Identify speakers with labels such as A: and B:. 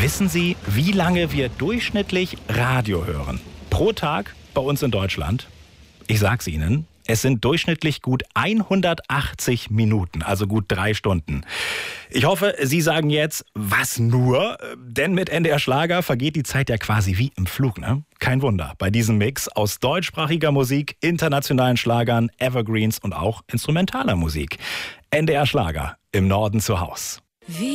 A: Wissen Sie, wie lange wir durchschnittlich Radio hören? Pro Tag bei uns in Deutschland? Ich sag's Ihnen, es sind durchschnittlich gut 180 Minuten, also gut 3 Stunden. Ich hoffe, Sie sagen jetzt, was nur? Denn mit NDR Schlager vergeht die Zeit ja quasi wie im Flug, ne? Kein Wunder, bei diesem Mix aus deutschsprachiger Musik, internationalen Schlagern, Evergreens und auch instrumentaler Musik. NDR Schlager, im Norden zu Haus.